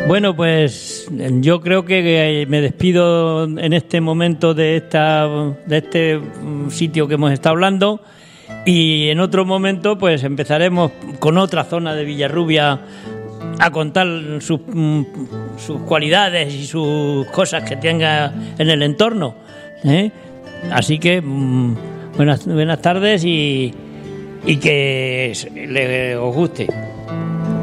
Bueno, pues yo creo que me despido en este momento de este sitio que hemos estado hablando, y en otro momento pues empezaremos con otra zona de Villarrubia a contar sus cualidades y sus cosas que tenga en el entorno, ¿eh? Así que buenas tardes y que os guste.